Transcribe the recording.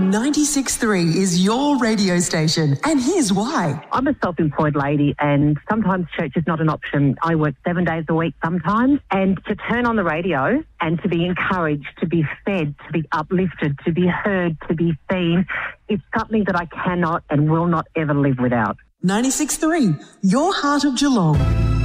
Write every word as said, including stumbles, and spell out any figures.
ninety-six point three is your radio station, and here's why. I'm a self-employed lady, and sometimes church is not an option. I work seven days a week sometimes, and to turn on the radio and to be encouraged, to be fed, to be uplifted, to be heard, to be seen, it's something that I cannot and will not ever live without. ninety-six point three, your heart of Geelong.